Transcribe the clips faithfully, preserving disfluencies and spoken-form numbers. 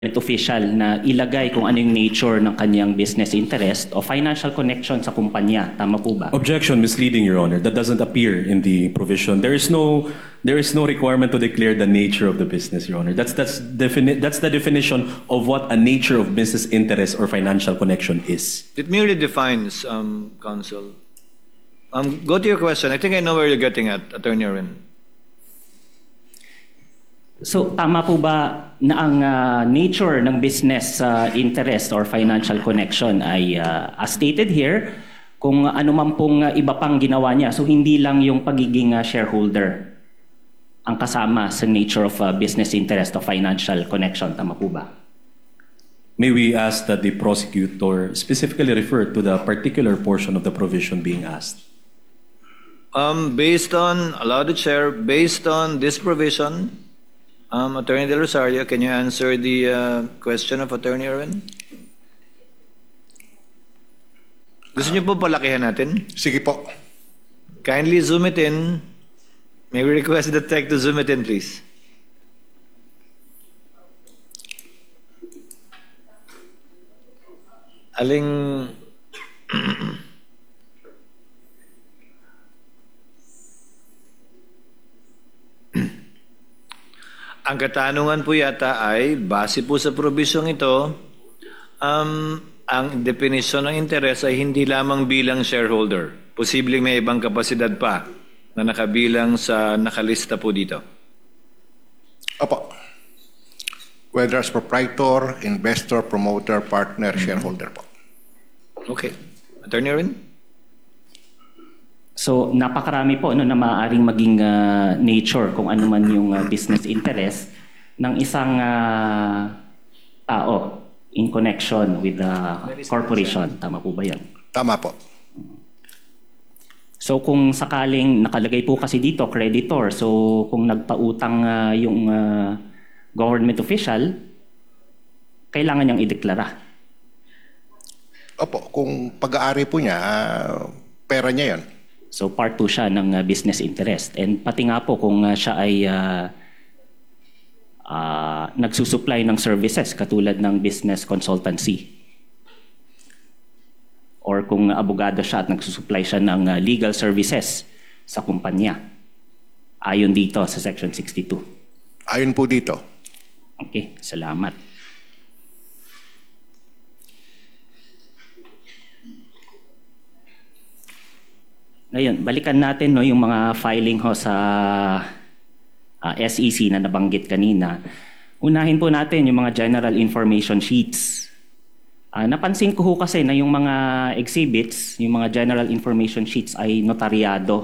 official na ilagay kung ano yung nature ng kanyang business interest o financial connection sa kumpanya. Tama po ba? Objection, misleading, Your Honor. That doesn't appear in the provision. There is no, there is no requirement to declare the nature of the business, Your Honor. That's that's defini- that's the definition of what a nature of business interest or financial connection is. It merely defines, um, counsel. Um, go to your question. I think I know where you're getting at, Attorney Arvin. So tama po ba na ang uh, nature ng business uh, interest or financial connection ay uh, as stated here, kung ano man pong uh, iba pang ginawa niya. So hindi lang yung pagiging uh, shareholder ang kasama sa nature of uh, business interest or financial connection. Tama po ba? May we ask that the prosecutor specifically refer to the particular portion of the provision being asked? Um, based on, allow the chair, based on this provision, um, Attorney Del Rosario, can you answer the uh, question of Attorney Arvin? Gusto niyo po palakihan natin? Sige po. Kindly zoom it in. May we request the tech to zoom it in, please? Aling... Ang katanungan po yata ay, base po sa probisyong ito, um, ang definisyon ng interes ay hindi lamang bilang shareholder. Posibleng may ibang kapasidad pa na nakabilang sa nakalista po dito. Opo. Whether as proprietor, investor, promoter, partner, shareholder po. Okay. Attorney Arvin? So napakarami po no, na maaaring maging uh, nature kung ano man yung uh, business interest ng isang uh, tao in connection with the corporation. Tama po ba yan? Tama po. So kung sakaling nakalagay po kasi dito creditor, so kung nagpautang uh, yung uh, government official, kailangan niyang ideklara. Opo, kung pag-aari po niya, uh, pera niya yon. So part two siya ng uh, business interest. And pati nga po kung uh, siya ay uh, uh, nagsusupply ng services katulad ng business consultancy. Or kung abogado siya at nagsusupply siya ng uh, legal services sa kumpanya. Ayon dito sa Section sixty-two. Ayon po dito. Okay, salamat. Ngayon, balikan natin no, yung mga filing ho sa uh, S E C na nabanggit kanina. Unahin po natin yung mga general information sheets. Uh, napansin ko ho kasi na yung mga exhibits, yung mga general information sheets ay notaryado.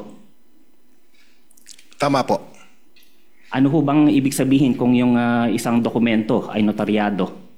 Tama po. Ano ho bang ibig sabihin kung yung uh, isang dokumento ay notaryado?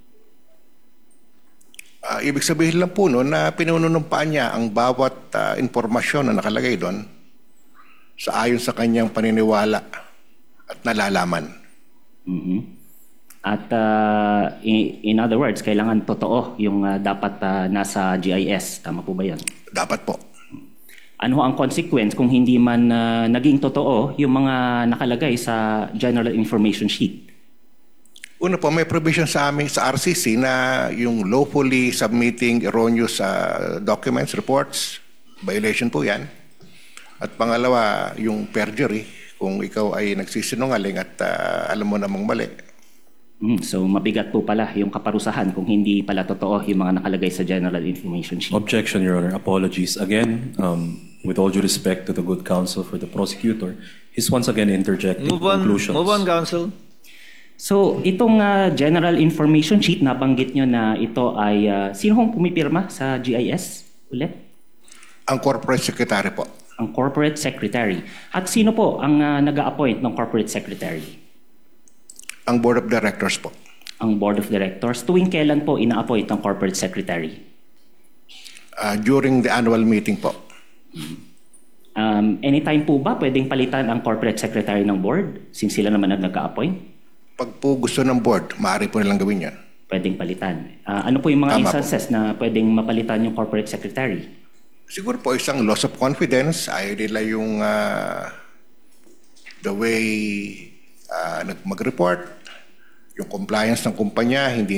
Uh, ibig sabihin lang po no, na pinununumpaan niya ang bawat uh, informasyon na nakalagay doon sa ayon sa kanyang paniniwala at nalalaman. Mm-hmm. At uh, in, in other words, kailangan totoo yung uh, dapat uh, nasa G I S. Tama po ba yan? Dapat po. Ano ang consequence kung hindi man uh, naging totoo yung mga nakalagay sa General Information Sheet? Una po, may provision sa amin sa R C C na yung lawfully submitting erroneous uh, documents, reports, violation po yan. At pangalawa, yung perjury, kung ikaw ay nagsisinungaling at uh, alam mo namang mali. Mm, so mabigat po pala yung kaparusahan kung hindi pala totoo yung mga nakalagay sa General Information Sheet. Objection, Your Honor. Apologies. Again, um, with all due respect to the good counsel for the prosecutor, he's once again interjecting Move on, conclusions. move on, counsel. So itong uh, General Information Sheet, nabanggit nyo na ito ay, uh, sino hong pumipirma sa G I S ulit? Ang corporate secretary po. Ang corporate secretary. At sino po ang uh, nag-a-appoint ng corporate secretary? Ang board of directors po. Ang board of directors. Tuwing kailan po ina-appoint ng corporate secretary? Uh, during the annual meeting po. Um, anytime po ba pwedeng palitan ang corporate secretary ng board since sila naman ang nag-a-appoint? Pag po gusto ng board, maaari po nilang gawin yan. Pwedeng palitan. Uh, ano po yung mga Tama instances po na pwedeng mapalitan yung corporate secretary? Siguro po isang loss of confidence. Ayaw nila yung uh, the way uh, mag-report, yung compliance ng kumpanya hindi